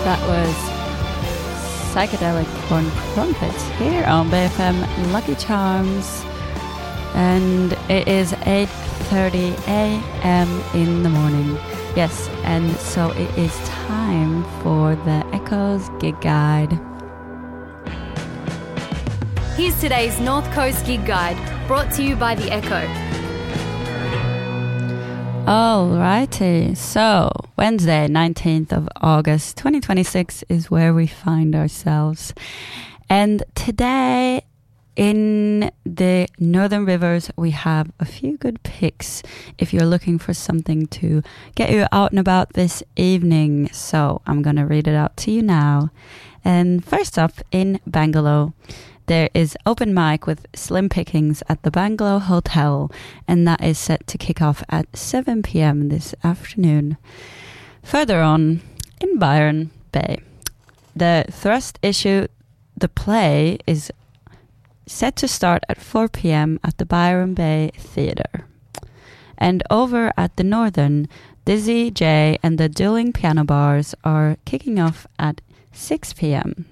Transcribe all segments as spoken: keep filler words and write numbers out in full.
that was Psychedelic Corn Crumpets here on B F M Lucky Charms. And it is eight thirty a.m. in the morning. Yes, and so it is time for the Echoes Gig Guide. Here's today's North Coast Gig Guide, brought to you by The Echo. Alrighty, so Wednesday, nineteenth of August, twenty twenty-six is where we find ourselves. And today in the Northern Rivers, we have a few good picks if you're looking for something to get you out and about this evening. So I'm going to read it out to you now. And first up, in Bangalow, there is open mic with Slim Pickings at the Bangalow Hotel, and that is set to kick off at seven p.m. this afternoon. Further on, in Byron Bay, the Thrust Issue, the play, is set to start at four p.m. at the Byron Bay Theatre. And over at the Northern, Dizzy J and the Dueling Piano Bars are kicking off at six p.m.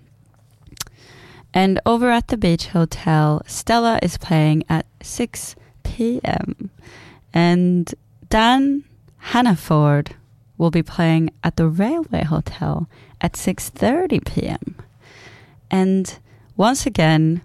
And over at the Beach Hotel, Stella is playing at six p.m. And Dan Hannaford will be playing at the Railway Hotel at six thirty p.m. And once again,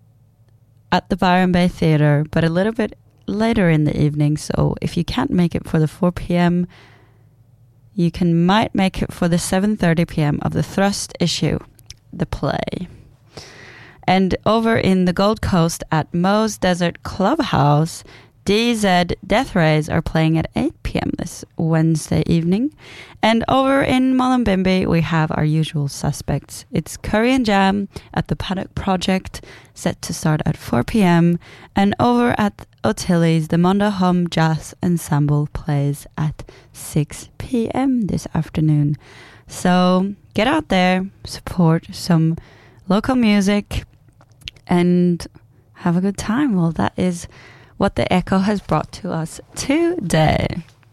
at the Byron Bay Theatre, but a little bit later in the evening. So if you can't make it for the four p.m., you can might make it for the seven thirty p.m. of the Thrust Issue, the play. And over in the Gold Coast at Moe's Desert Clubhouse, D Z Death Rays are playing at eight p.m. this Wednesday evening. And over in Mullumbimby, we have our usual suspects. It's Curry and Jam at the Paddock Project, set to start at four p.m. And over at O'Tilly's, the Mondo Home Jazz Ensemble plays at six p.m. this afternoon. So get out there, support some local music, and have a good time. Well, that is what the Echo has brought to us today.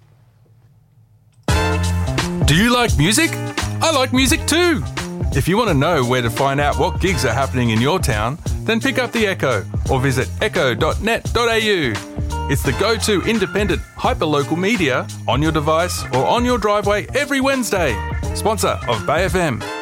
Do you like music? I like music too. If you want to know where to find out what gigs are happening in your town, then pick up the Echo or visit echo dot net dot a u. It's the go-to independent hyper-local media on your device or on your driveway every Wednesday. Sponsor of Bay F M.